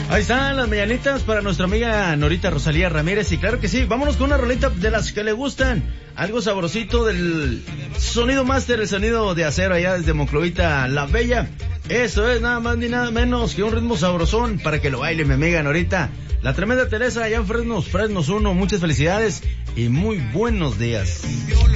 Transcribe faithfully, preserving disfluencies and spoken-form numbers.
Ahí están las mañanitas para nuestra amiga Norita Rosalía Ramírez. Y claro que sí, vámonos con una rolita de las que le gustan. Algo sabrosito del sonido máster, el sonido de acero allá desde Monclovita La Bella. Eso es nada más ni nada menos que un ritmo sabrosón para que lo baile mi amiga Norita. La tremenda Teresa allá en Fresnos, Fresnos uno. Muchas felicidades y muy buenos días.